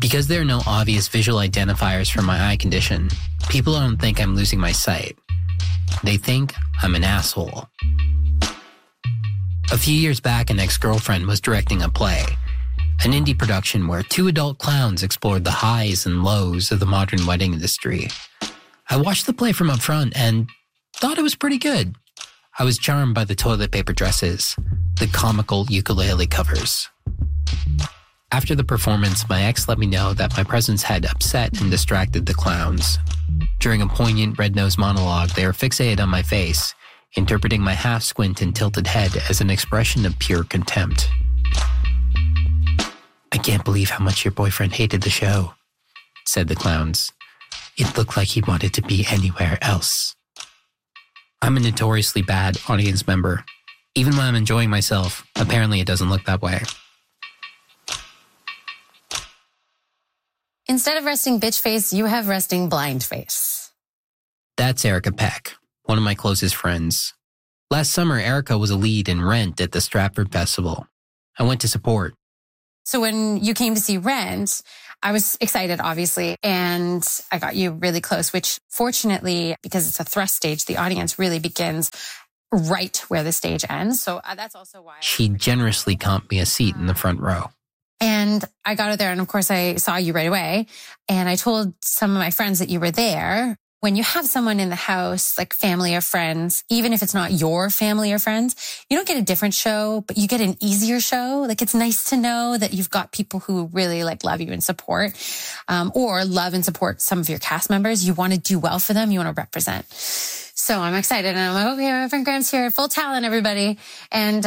Because there are no obvious visual identifiers for my eye condition, people don't think I'm losing my sight. They think I'm an asshole. A few years back, an ex-girlfriend was directing a play, an indie production where two adult clowns explored the highs and lows of the modern wedding industry. I watched the play from up front and thought it was pretty good. I was charmed by the toilet paper dresses, the comical ukulele covers. After the performance, my ex let me know that my presence had upset and distracted the clowns. During a poignant red-nosed monologue, they were fixated on my face, interpreting my half-squint and tilted head as an expression of pure contempt. "I can't believe how much your boyfriend hated the show," said the clowns. "It looked like he wanted to be anywhere else." I'm a notoriously bad audience member. Even when I'm enjoying myself, apparently it doesn't look that way. Instead of resting bitch face, you have resting blind face. That's Erica Peck, one of my closest friends. Last summer, Erica was a lead in Rent at the Stratford Festival. I went to support. So when you came to see Rent, I was excited, obviously, and I got you really close, which fortunately, because it's a thrust stage, the audience really begins right where the stage ends. So that's also why... She generously comped me a seat in the front row. And I got her there, and of course I saw you right away. And I told some of my friends that you were there. When you have someone in the house, like family or friends, even if it's not your family or friends, you don't get a different show, but you get an easier show. Like, it's nice to know that you've got people who really like love you and support, or love and support some of your cast members. You want to do well for them. You want to represent. So I'm excited, and I'm like, okay, my friend Graham's here, full talent, everybody. And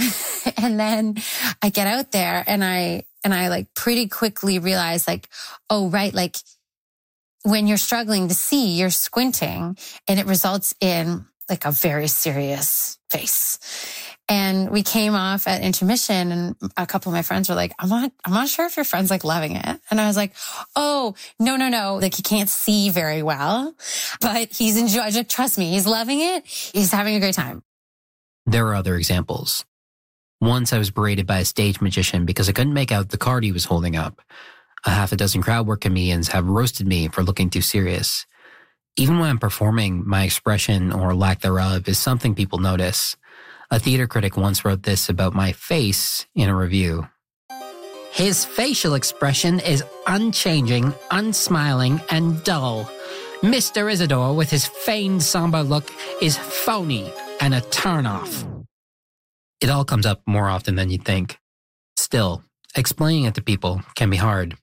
then I get out there, and I like pretty quickly realize, like, oh, right, like, when you're struggling to see, you're squinting, and it results in like a very serious face. And we came off at intermission, and a couple of my friends were like, I'm not sure if your friend's like loving it. And I was like, oh, no. Like, he can't see very well, but he's enjoying it. Trust me, he's loving it. He's having a great time. There are other examples. Once I was berated by a stage magician because I couldn't make out the card he was holding up. A half a dozen crowd work comedians have roasted me for looking too serious. Even when I'm performing, my expression or lack thereof is something people notice. A theater critic once wrote this about my face in a review. "His facial expression is unchanging, unsmiling, and dull. Mr. Isidore, with his feigned somber look, is phony and a turn-off." It all comes up more often than you'd think. Still, explaining it to people can be hard.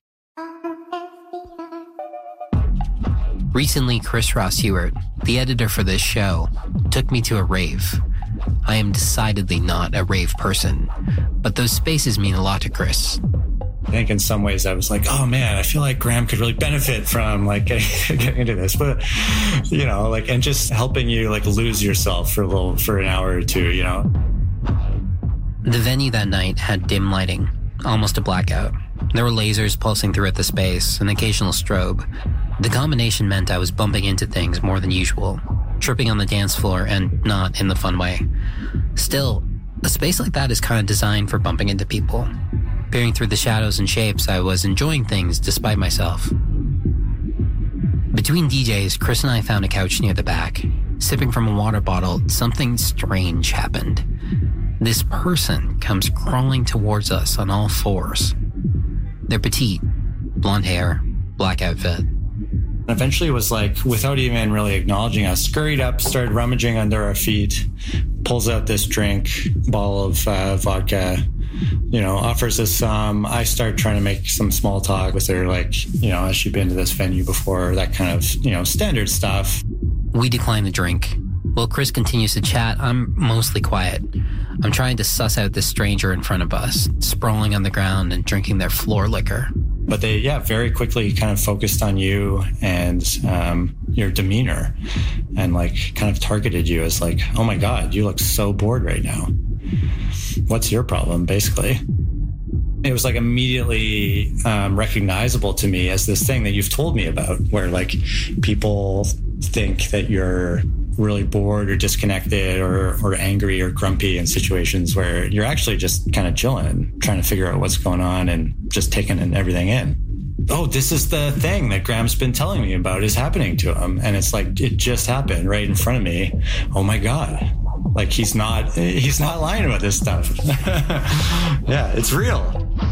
Recently, Chris Ross Hewitt, the editor for this show, took me to a rave. I am decidedly not a rave person, but those spaces mean a lot to Chris. I think in some ways I was like, oh man, I feel like Graham could really benefit from like getting into this, but you know, like, and just helping you like lose yourself for an hour or two, you know. The venue that night had dim lighting, almost a blackout. There were lasers pulsing throughout the space, an occasional strobe. The combination meant I was bumping into things more than usual, tripping on the dance floor, and not in the fun way. Still, a space like that is kind of designed for bumping into people. Peering through the shadows and shapes, I was enjoying things despite myself. Between DJs, Chris and I found a couch near the back. Sipping from a water bottle, something strange happened. This person comes crawling towards us on all fours. They're petite, blonde hair, black outfit. Eventually it was like, without even really acknowledging us, scurried up, started rummaging under our feet, pulls out this drink, bottle of vodka, you know, offers us some. I start trying to make some small talk with her, like, you know, has she been to this venue before? That kind of, you know, standard stuff. We decline the drink. While Chris continues to chat, I'm mostly quiet. I'm trying to suss out this stranger in front of us, sprawling on the ground and drinking their floor liquor. But they, very quickly kind of focused on you and your demeanor and like kind of targeted you as like, oh my God, you look so bored right now. What's your problem, basically? It was like immediately recognizable to me as this thing that you've told me about, where like people think that you're really bored or disconnected or angry or grumpy in situations where you're actually just kind of chilling, trying to figure out what's going on and just taking everything in. oh, this is the thing that Graham's been telling me about is happening to him. And it's like, it just happened right in front of me. Oh my God. Like he's not lying about this stuff. Yeah, it's real.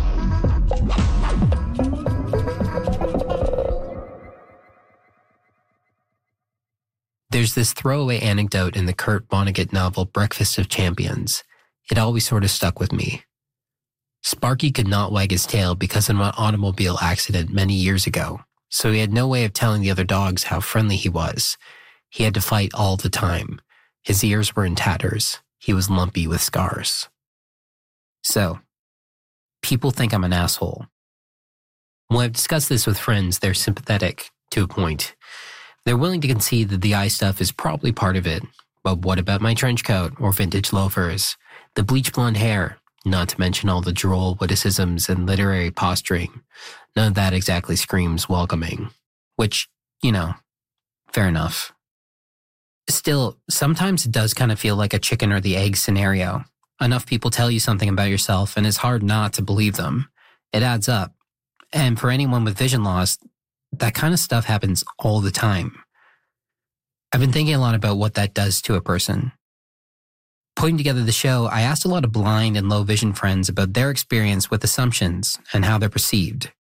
There's this throwaway anecdote in the Kurt Vonnegut novel Breakfast of Champions. It always sort of stuck with me. Sparky could not wag his tail because of an automobile accident many years ago, so he had no way of telling the other dogs how friendly he was. He had to fight all the time. His ears were in tatters. He was lumpy with scars. So, people think I'm an asshole. When I've discussed this with friends, they're sympathetic to a point. They're willing to concede that the eye stuff is probably part of it, but what about my trench coat or vintage loafers, the bleach blonde hair, not to mention all the droll witticisms and literary posturing? None of that exactly screams welcoming, which, fair enough. Still, sometimes it does kind of feel like a chicken or the egg scenario. Enough people tell you something about yourself and it's hard not to believe them. It adds up. And for anyone with vision loss, that kind of stuff happens all the time. I've been thinking a lot about what that does to a person. Putting together the show, I asked a lot of blind and low vision friends about their experience with assumptions and how they're perceived.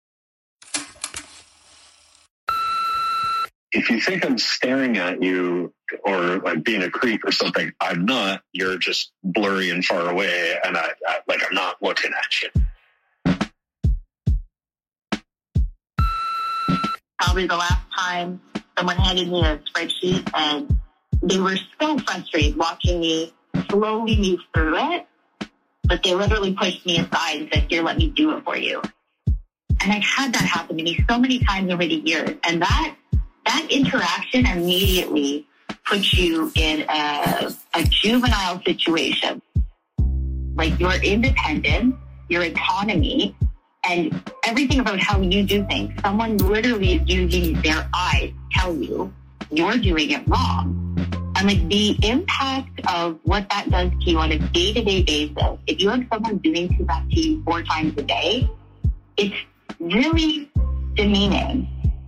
If you think I'm staring at you or like being a creep or something, I'm not. You're just blurry and far away, and I'm not looking at you. Probably the last time someone handed me a spreadsheet and they were so frustrated watching me slowly move through it, but they literally pushed me aside and said, here, let me do it for you. And I've had that happen to me so many times over the years. And that interaction immediately puts you in a juvenile situation. Like your independence, your autonomy, and everything about how you do things. Someone literally is using their eyes to tell you you're doing it wrong. And like the impact of what that does to you on a day-to-day basis, if you have someone doing that to you 4 times a day, it's really demeaning.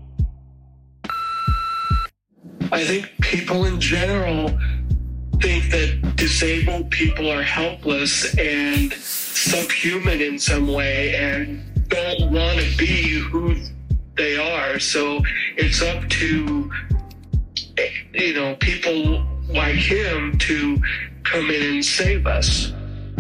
I think people in general think that disabled people are helpless and subhuman in some way and don't want to be who they are. So it's up to, people like him to come in and save us.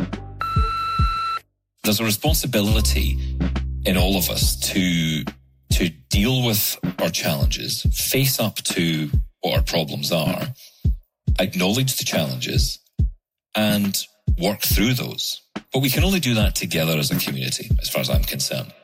There's a responsibility in all of us to deal with our challenges, face up to what our problems are, acknowledge the challenges, and work through those. But we can only do that together as a community, as far as I'm concerned.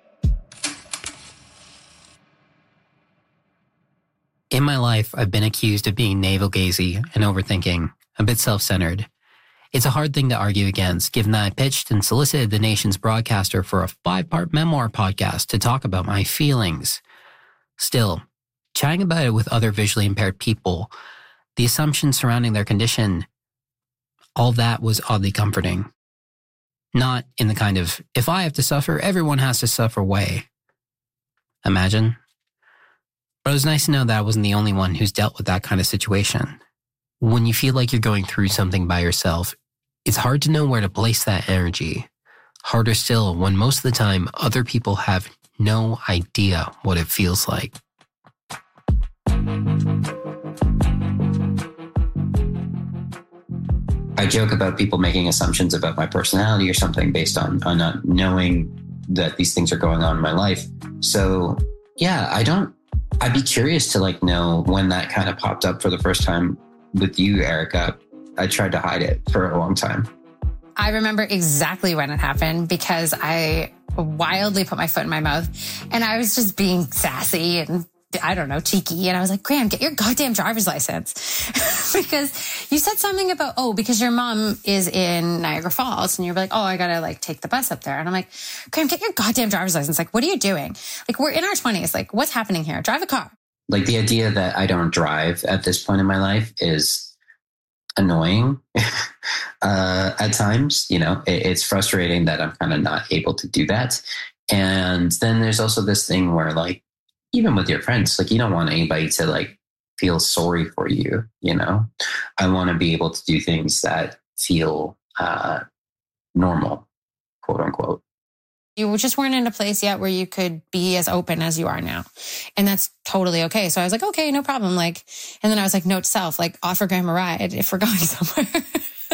In my life, I've been accused of being navel-gazy and overthinking, a bit self-centered. It's a hard thing to argue against, given that I pitched and solicited the nation's broadcaster for a 5-part memoir podcast to talk about my feelings. Still, chatting about it with other visually impaired people, the assumptions surrounding their condition, all that was oddly comforting. Not in the kind of, if I have to suffer, everyone has to suffer way. Imagine. But it was nice to know that I wasn't the only one who's dealt with that kind of situation. When you feel like you're going through something by yourself, it's hard to know where to place that energy. Harder still when most of the time other people have no idea what it feels like. I joke about people making assumptions about my personality or something based on not knowing that these things are going on in my life. So yeah, I'd be curious to know when that kind of popped up for the first time with you, Erica. I tried to hide it for a long time. I remember exactly when it happened because I wildly put my foot in my mouth and I was just being sassy and cheeky. And I was like, Graham, get your goddamn driver's license. Because you said something about, because your mom is in Niagara Falls and you're like, I gotta take the bus up there. And I'm like, Graham, get your goddamn driver's license. What are you doing? We're in our 20s. What's happening here? Drive a car. The idea that I don't drive at this point in my life is annoying at times. It's frustrating that I'm kind of not able to do that. And then there's also this thing where, like, even with your friends, like, you don't want anybody to, like, feel sorry for you, you know? I want to be able to do things that feel normal, quote unquote. You just weren't in a place yet where you could be as open as you are now. And that's totally okay. So I was like, okay, no problem. Like, and then I was like, note to self, like, offer Graham a ride if we're going somewhere.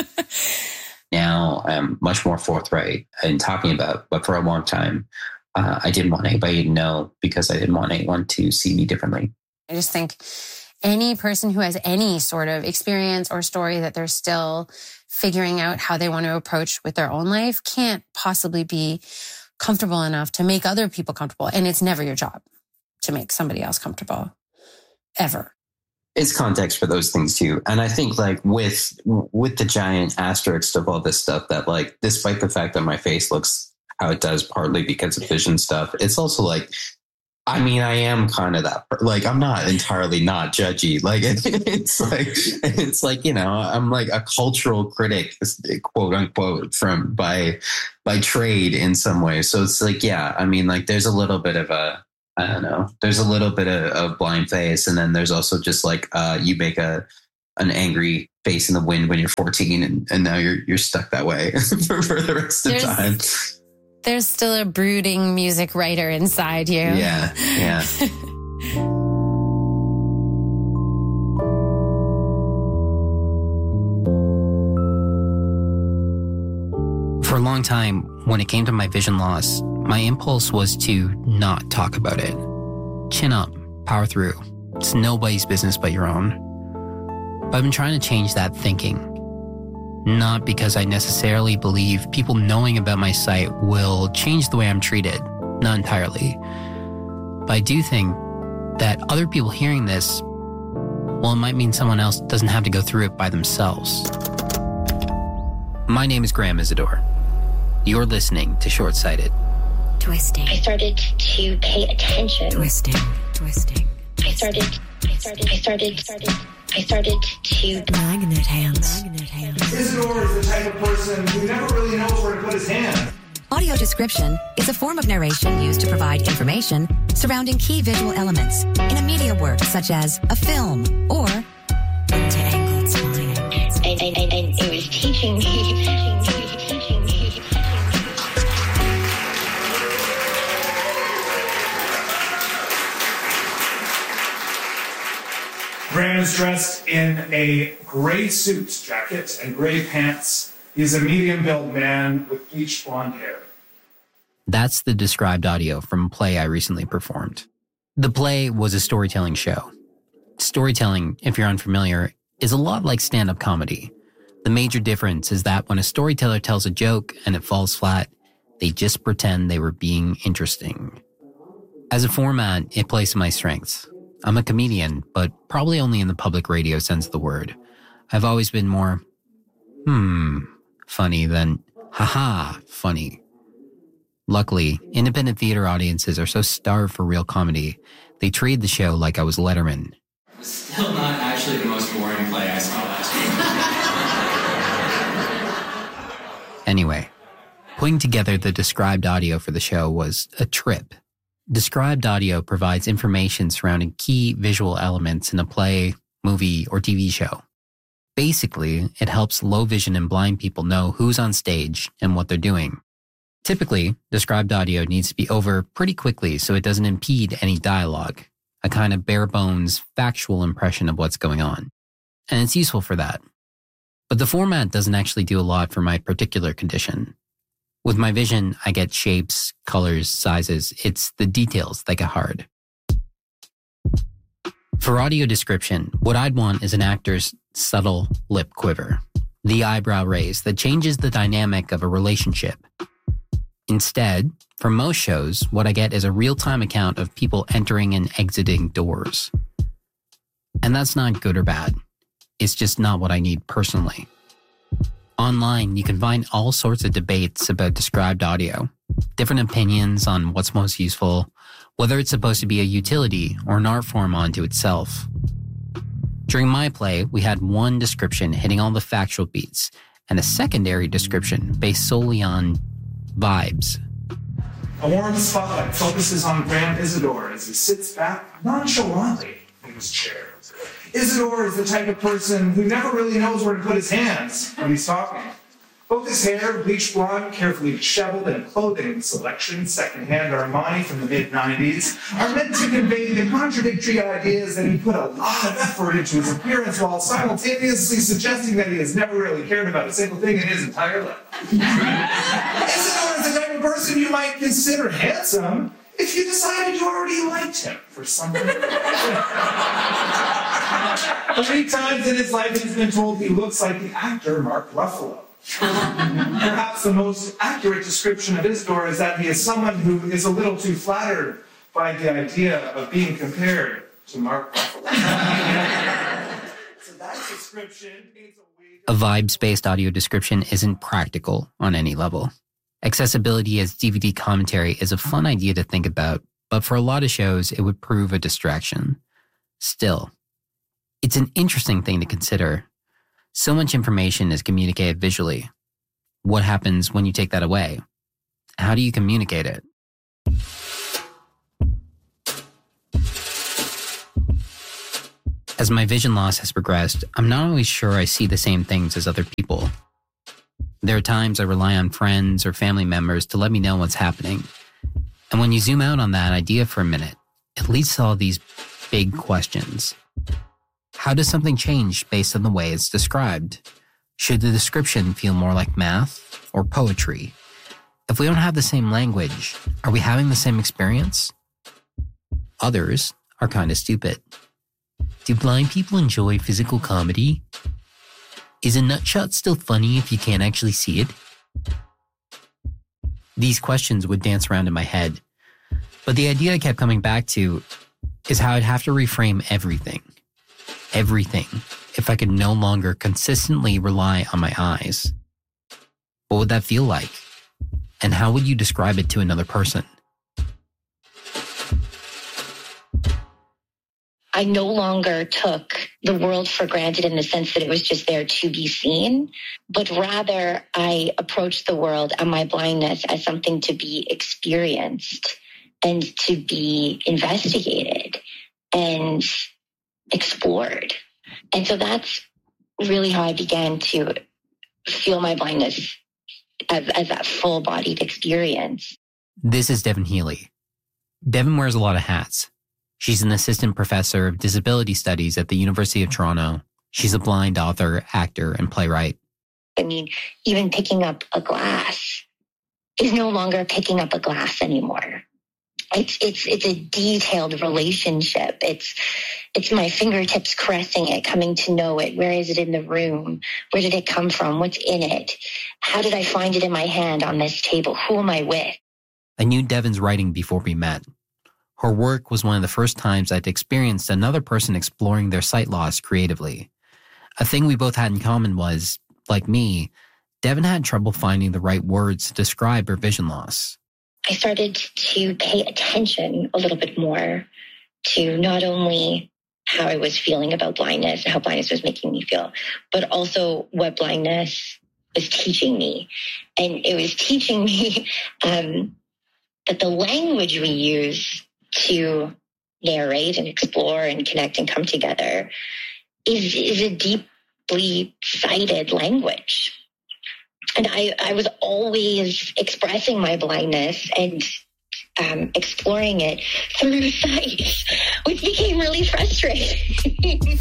Now I'm much more forthright in talking about, but for a long time, I didn't want anybody to know because I didn't want anyone to see me differently. I just think any person who has any sort of experience or story that they're still figuring out how they want to approach with their own life can't possibly be comfortable enough to make other people comfortable. And it's never your job to make somebody else comfortable, ever. It's context for those things too. And I think, like, with the giant asterisk of all this stuff, that, like, despite the fact that my face looks how it does, partly because of vision stuff, it's also like, I mean, I am kind of that, like, I'm not entirely not judgy. Like, it's like, you know, I'm like a cultural critic, quote unquote, by trade in some way. So it's like, yeah, I mean, like, there's a little bit of I don't know, there's a little bit of blind face. And then there's also just like, you make an angry face in the wind when you're 14 and now you're stuck that way for the rest of the time. There's still a brooding music writer inside you. Yeah. For a long time, when it came to my vision loss, my impulse was to not talk about it. Chin up, power through. It's nobody's business but your own. But I've been trying to change that thinking. Not because I necessarily believe people knowing about my site will change the way I'm treated. Not entirely. But I do think that other people hearing this, well, it might mean someone else doesn't have to go through it by themselves. My name is Graham Isidore. You're listening to Short-Sighted. Twisting. I started to pay attention. Twisting. I started to Magnet hands. Isidore is the type of person who never really knows where to put his hand. Audio description is a form of narration used to provide information surrounding key visual elements in a media work such as a film or into-angled spine. and it was teaching me. Graham is dressed in a gray suit jacket and gray pants. He's a medium-built man with bleached blonde hair. That's the described audio from a play I recently performed. The play was a storytelling show. Storytelling, if you're unfamiliar, is a lot like stand-up comedy. The major difference is that when a storyteller tells a joke and it falls flat, they just pretend they were being interesting. As a format, it plays to my strengths. I'm a comedian, but probably only in the public radio sense of the word. I've always been more, funny than, funny. Luckily, independent theater audiences are so starved for real comedy, they treated the show like I was Letterman. Still not actually the most boring play I saw last week. Anyway, putting together the described audio for the show was a trip. Described audio provides information surrounding key visual elements in a play, movie, or TV show. Basically, it helps low vision and blind people know who's on stage and what they're doing. Typically, described audio needs to be over pretty quickly so it doesn't impede any dialogue, a kind of bare bones, factual impression of what's going on. And it's useful for that. But the format doesn't actually do a lot for my particular condition. With my vision, I get shapes, colors, sizes. It's the details that get hard. For audio description, what I'd want is an actor's subtle lip quiver, the eyebrow raise that changes the dynamic of a relationship. Instead, for most shows, what I get is a real-time account of people entering and exiting doors. And that's not good or bad. It's just not what I need personally. Online, you can find all sorts of debates about described audio, different opinions on what's most useful, whether it's supposed to be a utility or an art form unto itself. During my play, we had one description hitting all the factual beats and a secondary description based solely on vibes. A warm spotlight focuses on Graham Isidore as he sits back nonchalantly in his chair. Isidore is the type of person who never really knows where to put his hands when he's talking. Both his hair, bleached blonde, carefully disheveled, and clothing selection, secondhand Armani from the mid-90s, are meant to convey the contradictory ideas that he put a lot of effort into his appearance while simultaneously suggesting that he has never really cared about a single thing in his entire life. Isidore is the type of person you might consider handsome if you decided you already liked him for some reason. 3 times in his life he's been told he looks like the actor Mark Ruffalo. Perhaps the most accurate description of Isidore is that he is someone who is a little too flattered by the idea of being compared to Mark Ruffalo. So that description is a vibes-based audio description isn't practical on any level. Accessibility as DVD commentary is a fun idea to think about, but for a lot of shows, it would prove a distraction. Still, it's an interesting thing to consider. So much information is communicated visually. What happens when you take that away? How do you communicate it? As my vision loss has progressed, I'm not always sure I see the same things as other people. There are times I rely on friends or family members to let me know what's happening. And when you zoom out on that idea for a minute, it leads to all these big questions. How does something change based on the way it's described? Should the description feel more like math or poetry? If we don't have the same language, are we having the same experience? Others are kind of stupid. Do blind people enjoy physical comedy? Is a nutshot still funny if you can't actually see it? These questions would dance around in my head, but the idea I kept coming back to is how I'd have to reframe everything, if I could no longer consistently rely on my eyes. What would that feel like? And how would you describe it to another person? I no longer took the world for granted in the sense that it was just there to be seen, but rather I approached the world and my blindness as something to be experienced and to be investigated and explored. And so that's really how I began to feel my blindness as that full-bodied experience. This is Devin Healy. Devin wears a lot of hats. She's an assistant professor of disability studies at the University of Toronto. She's a blind author, actor, and playwright. I mean, even picking up a glass is no longer picking up a glass anymore. It's a detailed relationship. It's my fingertips caressing it, coming to know it. Where is it in the room? Where did it come from? What's in it? How did I find it in my hand on this table? Who am I with? I knew Devin's writing before we met. Her work was one of the first times I'd experienced another person exploring their sight loss creatively. A thing we both had in common was, like me, Devin had trouble finding the right words to describe her vision loss. I started to pay attention a little bit more to not only how I was feeling about blindness and how blindness was making me feel, but also what blindness was teaching me. And it was teaching me that the language we use to narrate and explore and connect and come together is a deeply sighted language. And I was always expressing my blindness and exploring it through sight, which became really frustrating.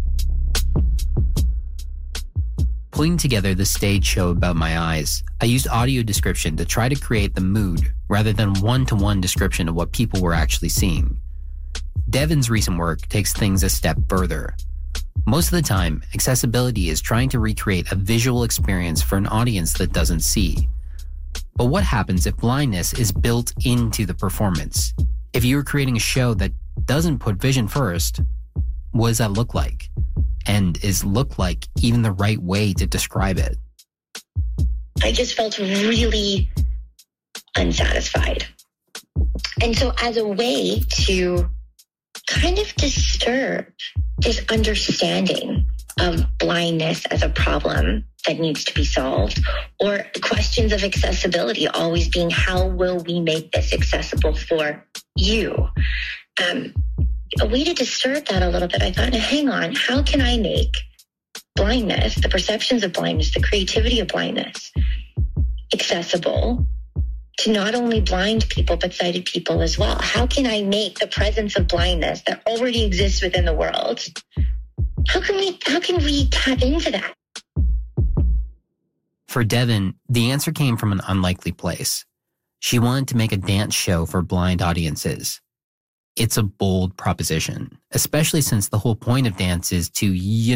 Putting together the stage show about my eyes, I used audio description to try to create the mood rather than one-to-one description of what people were actually seeing. Devin's recent work takes things a step further. Most of the time, accessibility is trying to recreate a visual experience for an audience that doesn't see. But what happens if blindness is built into the performance? If you were creating a show that doesn't put vision first, what does that look like? And is look like even the right way to describe it? I just felt really unsatisfied. And so as a way to kind of disturb this understanding of blindness as a problem that needs to be solved, or questions of accessibility always being, how will we make this accessible for you? A way to disturb that a little bit, I thought, hang on, how can I make blindness, the perceptions of blindness, the creativity of blindness, accessible to not only blind people, but sighted people as well? How can I make the presence of blindness that already exists within the world? How can we tap into that? For Devin, the answer came from an unlikely place. She wanted to make a dance show for blind audiences. It's a bold proposition, especially since the whole point of dance is to,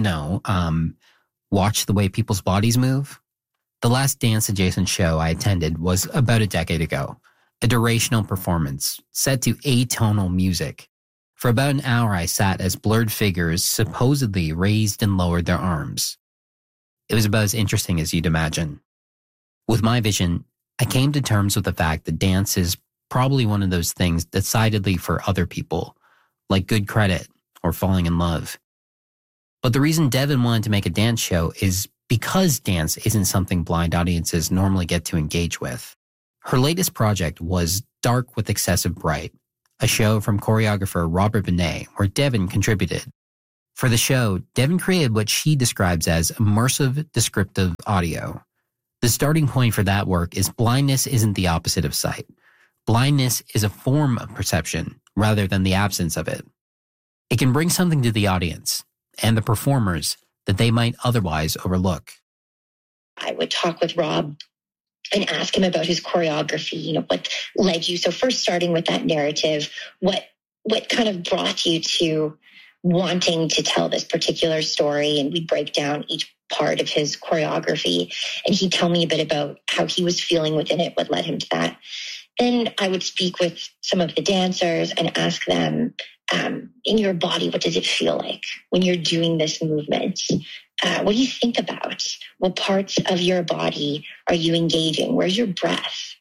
watch the way people's bodies move. The last dance-adjacent show I attended was about a decade ago, a durational performance set to atonal music. For about an hour, I sat as blurred figures supposedly raised and lowered their arms. It was about as interesting as you'd imagine. With my vision, I came to terms with the fact that dance is probably one of those things decidedly for other people, like good credit or falling in love. But the reason Devin wanted to make a dance show is because dance isn't something blind audiences normally get to engage with. Her latest project was Dark with Excessive Bright, a show from choreographer Robert Benet, where Devin contributed. For the show, Devin created what she describes as immersive descriptive audio. The starting point for that work is blindness isn't the opposite of sight. Blindness is a form of perception rather than the absence of it. It can bring something to the audience and the performers that they might otherwise overlook. I would talk with Rob and ask him about his choreography, what led you. So first starting with that narrative, what kind of brought you to wanting to tell this particular story? And we'd break down each part of his choreography, and he'd tell me a bit about how he was feeling within it, what led him to that. Then I would speak with some of the dancers and ask them, in your body, what does it feel like when you're doing this movement? What do you think about? What parts of your body are you engaging? Where's your breath?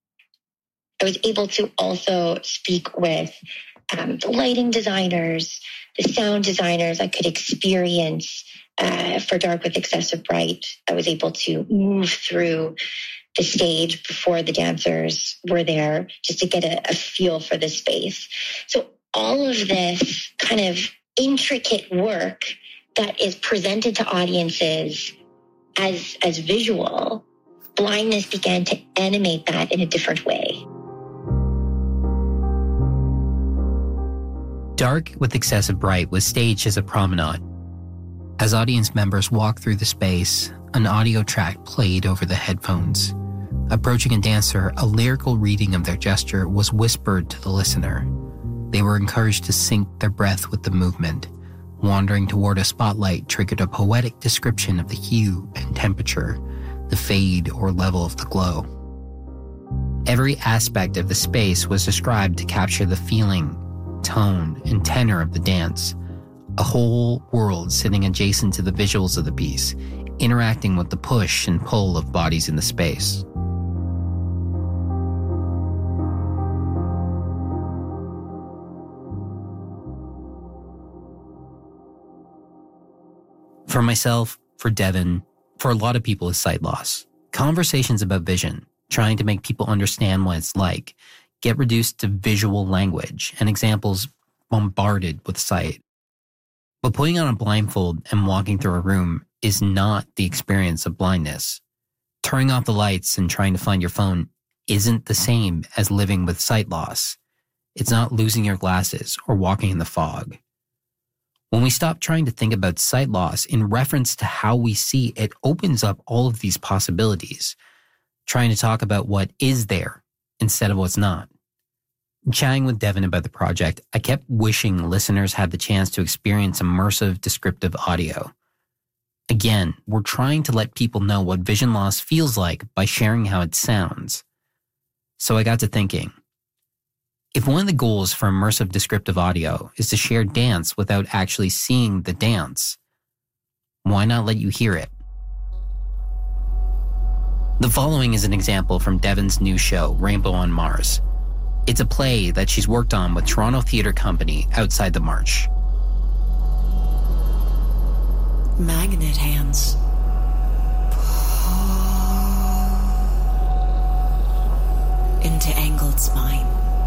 I was able to also speak with the lighting designers, the sound designers. I could experience for Dark with Excessive Bright. I was able to move through the stage before the dancers were there just to get a feel for the space. So all of this kind of intricate work that is presented to audiences as visual, blindness began to animate that in a different way. Dark with Excessive Bright was staged as a promenade. As audience members walked through the space, an audio track played over the headphones. Approaching a dancer, a lyrical reading of their gesture was whispered to the listener. They were encouraged to sync their breath with the movement. Wandering toward a spotlight triggered a poetic description of the hue and temperature, the fade or level of the glow. Every aspect of the space was described to capture the feeling, tone, and tenor of the dance. A whole world sitting adjacent to the visuals of the piece, interacting with the push and pull of bodies in the space. For myself, for Devin, for a lot of people with sight loss, conversations about vision, trying to make people understand what it's like, get reduced to visual language and examples bombarded with sight. But putting on a blindfold and walking through a room is not the experience of blindness. Turning off the lights and trying to find your phone isn't the same as living with sight loss. It's not losing your glasses or walking in the fog. When we stop trying to think about sight loss in reference to how we see, it opens up all of these possibilities, trying to talk about what is there instead of what's not. Chatting with Devin about the project, I kept wishing listeners had the chance to experience immersive descriptive audio. Again, we're trying to let people know what vision loss feels like by sharing how it sounds. So I got to thinking, if one of the goals for immersive descriptive audio is to share dance without actually seeing the dance, why not let you hear it? The following is an example from Devin's new show, Rainbow on Mars. It's a play that she's worked on with Toronto Theatre Company outside the March. Magnet hands into angled spine.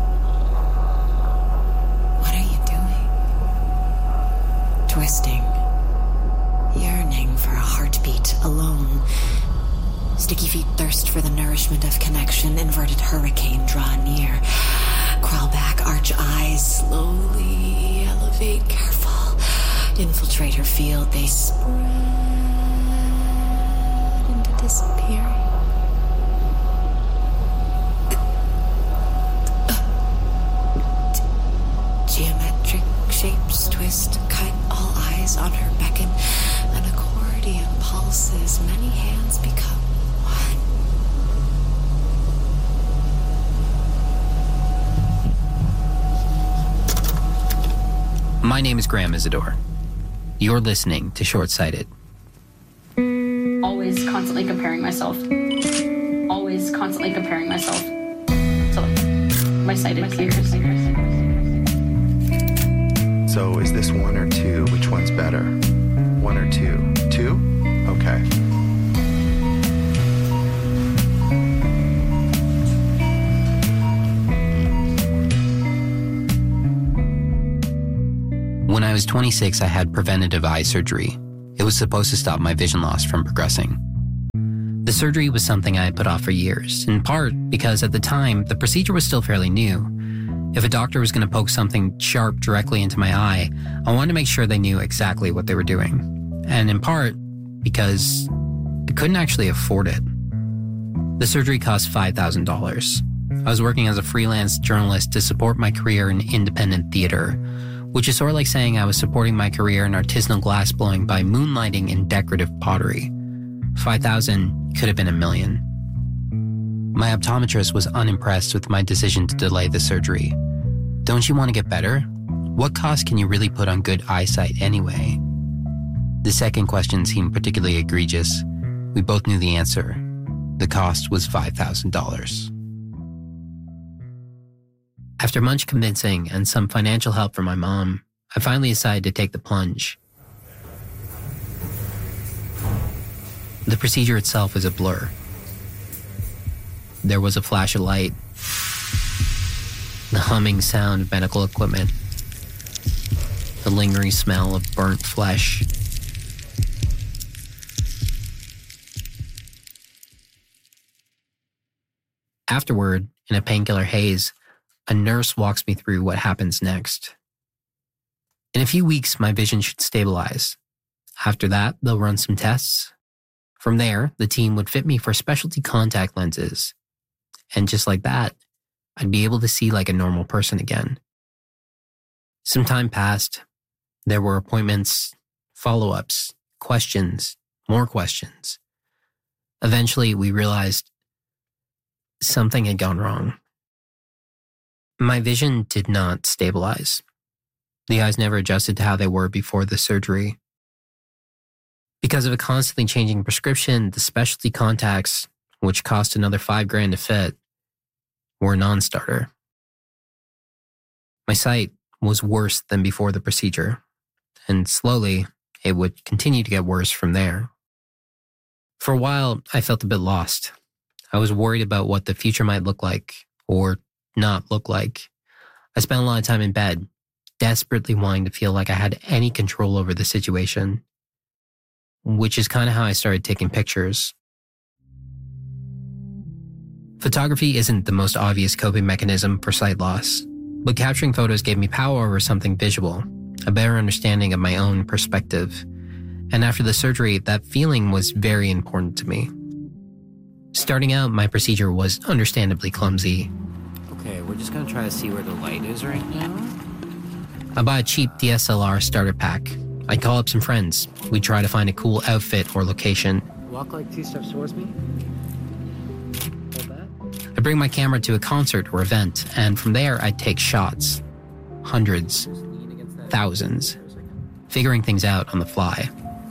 What are you doing? Twisting. Yearning for a heartbeat alone. Sticky feet thirst for the nourishment of connection. Inverted hurricane draw near. Crawl back, arch eyes, slowly elevate, careful. Infiltrate her field, they spread into disappearing. Geometric shapes twist, cut, all eyes on her beckon. An accordion pulses, many hands become one. My name is Graham Isidore. You're listening to Short-Sighted. Always constantly comparing myself. Always constantly comparing myself to my sighted peers. So is this 1 or 2? Which one's better? 1 or 2? 2? Okay. When I was 26, I had preventative eye surgery. It was supposed to stop my vision loss from progressing. The surgery was something I had put off for years, in part because at the time, the procedure was still fairly new. If a doctor was going to poke something sharp directly into my eye, I wanted to make sure they knew exactly what they were doing. And in part, because I couldn't actually afford it. The surgery cost $5,000. I was working as a freelance journalist to support my career in independent theater, which is sort of like saying I was supporting my career in artisanal glassblowing by moonlighting in decorative pottery. $5,000 could have been $1 million. My optometrist was unimpressed with my decision to delay the surgery. Don't you want to get better? What cost can you really put on good eyesight anyway? The second question seemed particularly egregious. We both knew the answer. The cost was $5,000. After much convincing and some financial help from my mom, I finally decided to take the plunge. The procedure itself was a blur. There was a flash of light, the humming sound of medical equipment, the lingering smell of burnt flesh. Afterward, in a painkiller haze, a nurse walks me through what happens next. In a few weeks, my vision should stabilize. After that, they'll run some tests. From there, the team would fit me for specialty contact lenses. And just like that, I'd be able to see like a normal person again. Some time passed. There were appointments, follow-ups, questions, more questions. Eventually, we realized something had gone wrong. My vision did not stabilize. The eyes never adjusted to how they were before the surgery. Because of a constantly changing prescription, the specialty contacts, which cost another $5,000 to fit, were a non-starter. My sight was worse than before the procedure, and slowly it would continue to get worse from there. For a while, I felt a bit lost. I was worried about what the future might look like, or not look like. I spent a lot of time in bed, desperately wanting to feel like I had any control over the situation, which is kind of how I started taking pictures. Photography isn't the most obvious coping mechanism for sight loss, but capturing photos gave me power over something visual, a better understanding of my own perspective. And after the surgery, that feeling was very important to me. Starting out, my procedure was understandably clumsy. Okay, we're just gonna try to see where the light is right now. I bought a cheap DSLR starter pack. I'd call up some friends. We'd try to find a cool outfit or location. Walk like 2 steps towards me. I'd bring my camera to a concert or event, and from there I'd take shots. Hundreds. Thousands. Figuring things out on the fly.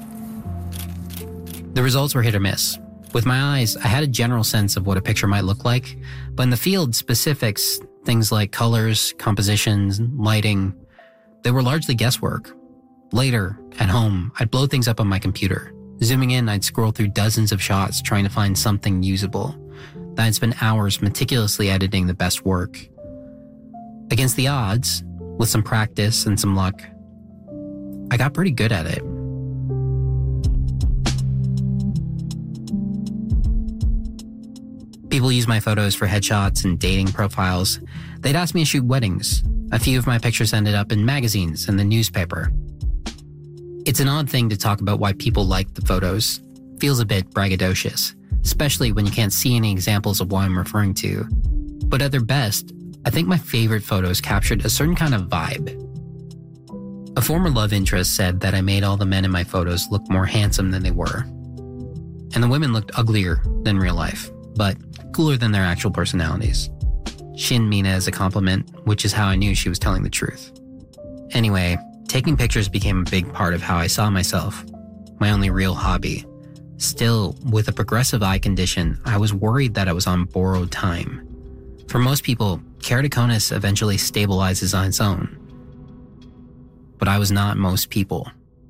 The results were hit or miss. With my eyes, I had a general sense of what a picture might look like, but in the field, specifics, things like colors, compositions, lighting, they were largely guesswork. Later, at home, I'd blow things up on my computer. Zooming in, I'd scroll through dozens of shots trying to find something usable. that I'd spent hours meticulously editing the best work. Against the odds, with some practice and some luck, I got pretty good at it. People use my photos for headshots and dating profiles. They'd ask me to shoot weddings. A few of my pictures ended up in magazines and the newspaper. It's an odd thing to talk about why people like the photos. Feels a bit braggadocious, especially when you can't see any examples of what I'm referring to. But at their best, I think my favorite photos captured a certain kind of vibe. A former love interest said that I made all the men in my photos look more handsome than they were. And the women looked uglier than real life, but cooler than their actual personalities. She didn't mean it as a compliment, which is how I knew she was telling the truth. Anyway, taking pictures became a big part of how I saw myself, my only real hobby. Still, with a progressive eye condition, I was worried that I was on borrowed time. For most people, keratoconus eventually stabilizes on its own. But I was not most people.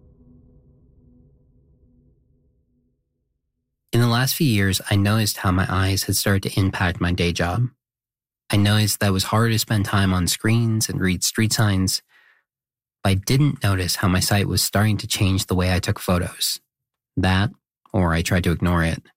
In the last few years, I noticed how my eyes had started to impact my day job. I noticed that it was harder to spend time on screens and read street signs, but I didn't notice how my sight was starting to change the way I took photos. That, or I tried to ignore it.